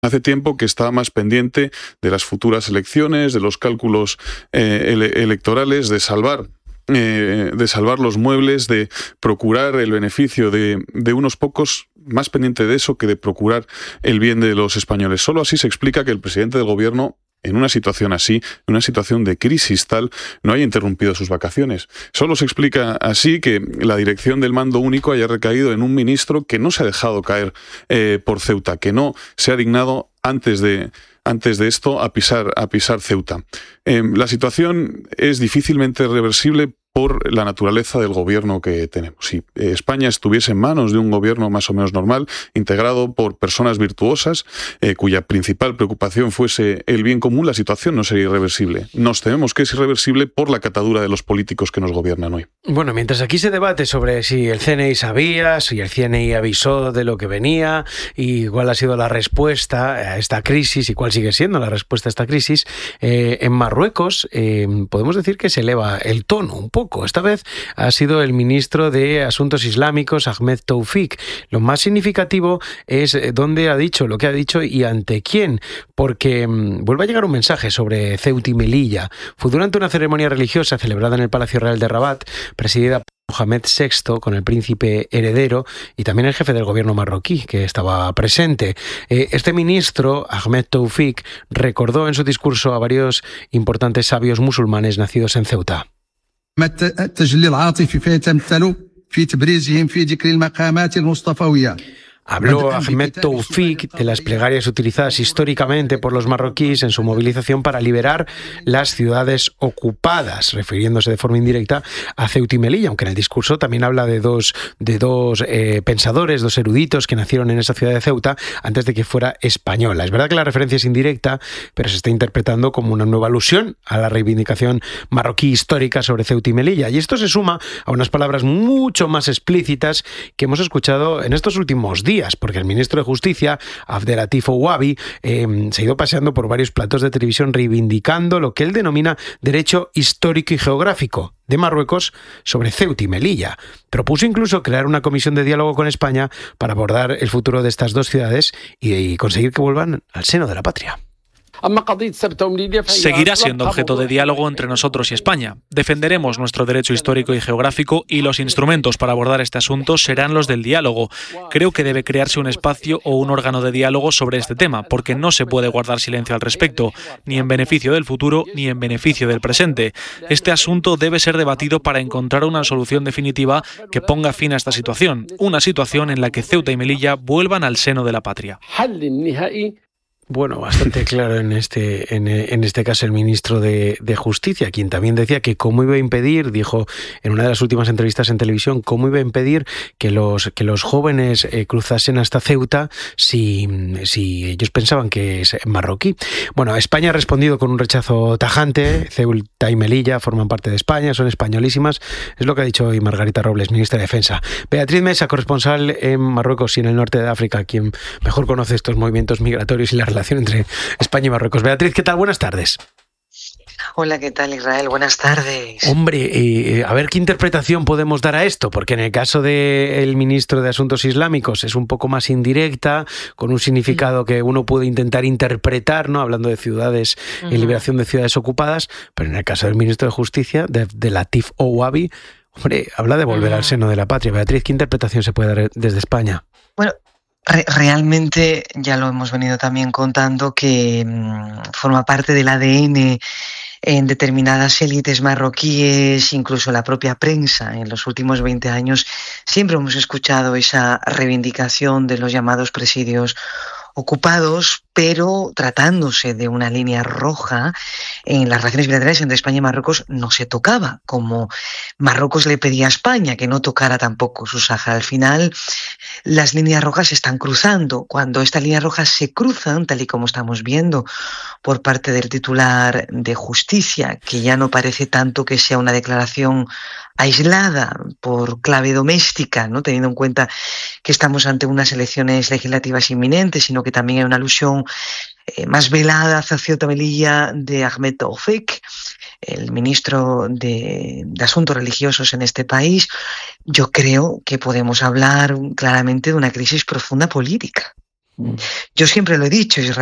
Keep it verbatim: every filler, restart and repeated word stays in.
Hace tiempo que está más pendiente de las futuras elecciones, de los cálculos eh, ele- electorales, de salvar, eh, de salvar los muebles, de procurar el beneficio de, de unos pocos, más pendiente de eso que de procurar el bien de los españoles. Solo así se explica que el presidente del gobierno, en una situación así, en una situación de crisis tal, no haya interrumpido sus vacaciones. Solo se explica así que la dirección del mando único haya recaído en un ministro que no se ha dejado caer eh, por Ceuta, que no se ha dignado antes de, antes de esto a pisar, a pisar Ceuta. Eh, la situación es difícilmente reversible por la naturaleza del gobierno que tenemos. Si España estuviese en manos de un gobierno más o menos normal, integrado por personas virtuosas, eh, cuya principal preocupación fuese el bien común, la situación no sería irreversible. Nos tememos que es irreversible por la catadura de los políticos que nos gobiernan hoy. Bueno, mientras aquí se debate sobre si el C N I sabía, si el C N I avisó de lo que venía y cuál ha sido la respuesta a esta crisis y cuál sigue siendo la respuesta a esta crisis, eh, en Marruecos eh, podemos decir que se eleva el tono un poco. Esta vez ha sido el ministro de Asuntos Islámicos, Ahmed Toufik. Lo más significativo es dónde ha dicho lo que ha dicho y ante quién, porque mmm, vuelve a llegar un mensaje sobre Ceuta y Melilla. Fue durante una ceremonia religiosa celebrada en el Palacio Real de Rabat, presidida por Mohamed sexto, con el príncipe heredero y también el jefe del gobierno marroquí, que estaba presente. Eh, este ministro, Ahmed Toufik, recordó en su discurso a varios importantes sabios musulmanes nacidos en Ceuta. التجلي العاطفي فيتمثل في تبريزهم في ذكر المقامات المصطفوية. Habló Ahmed Toufik de las plegarias utilizadas históricamente por los marroquíes en su movilización para liberar las ciudades ocupadas, refiriéndose de forma indirecta a Ceuta y Melilla, aunque en el discurso también habla de dos, de dos eh, pensadores, dos eruditos que nacieron en esa ciudad de Ceuta antes de que fuera española. Es verdad que la referencia es indirecta, pero se está interpretando como una nueva alusión a la reivindicación marroquí histórica sobre Ceuta y Melilla. Y esto se suma a unas palabras mucho más explícitas que hemos escuchado en estos últimos días. Porque el ministro de Justicia, Abdelatif Ouabi, eh, se ha ido paseando por varios platos de televisión reivindicando lo que él denomina derecho histórico y geográfico de Marruecos sobre Ceuta y Melilla. Propuso incluso crear una comisión de diálogo con España para abordar el futuro de estas dos ciudades y, y conseguir que vuelvan al seno de la patria. Seguirá siendo objeto de diálogo entre nosotros y España. Defenderemos nuestro derecho histórico y geográfico y los instrumentos para abordar este asunto serán los del diálogo. Creo que debe crearse un espacio o un órgano de diálogo sobre este tema, porque no se puede guardar silencio al respecto, ni en beneficio del futuro ni en beneficio del presente. Este asunto debe ser debatido para encontrar una solución definitiva que ponga fin a esta situación, una situación en la que Ceuta y Melilla vuelvan al seno de la patria. Bueno, bastante claro en este, en, en este caso el ministro de, de Justicia, quien también decía que cómo iba a impedir, dijo en una de las últimas entrevistas en televisión, cómo iba a impedir que los, que los jóvenes eh, cruzasen hasta Ceuta si, si ellos pensaban que es marroquí. Bueno, España ha respondido con un rechazo tajante. Ceuta y Melilla forman parte de España, son españolísimas. Es lo que ha dicho hoy Margarita Robles, ministra de Defensa. Beatriz Mesa, corresponsal en Marruecos y en el norte de África, quien mejor conoce estos movimientos migratorios y la relación entre España y Marruecos. Beatriz, ¿qué tal? Buenas tardes. Hola, ¿qué tal, Israel? Buenas tardes. Hombre, eh, a ver qué interpretación podemos dar a esto, porque en el caso del ministro de Asuntos Islámicos es un poco más indirecta, con un significado que uno puede intentar interpretar, ¿no? Hablando de ciudades, uh-huh. en liberación de ciudades ocupadas, pero en el caso del ministro de Justicia, de, de Latif Ouabi, hombre, habla de volver uh-huh. al seno de la patria. Beatriz, ¿qué interpretación se puede dar desde España? Bueno, Re- realmente ya lo hemos venido también contando que mmm, forma parte del A D N en determinadas élites marroquíes, incluso la propia prensa. En los últimos veinte años siempre hemos escuchado esa reivindicación de los llamados presidios ocupados, pero tratándose de una línea roja en las relaciones bilaterales entre España y Marruecos no se tocaba, como Marruecos le pedía a España que no tocara tampoco su Sáhara. Al final, las líneas rojas se están cruzando. Cuando estas líneas rojas se cruzan, tal y como estamos viendo por parte del titular de Justicia, que ya no parece tanto que sea una declaración aislada por clave doméstica, ¿no? Teniendo en cuenta que estamos ante unas elecciones legislativas inminentes, sino que también hay una alusión eh, más velada hacia Ceuta y Melilla de Ahmed Toufik, el ministro de, de Asuntos Religiosos en este país. Yo creo que podemos hablar claramente de una crisis profunda política. yo siempre lo he dicho, Israel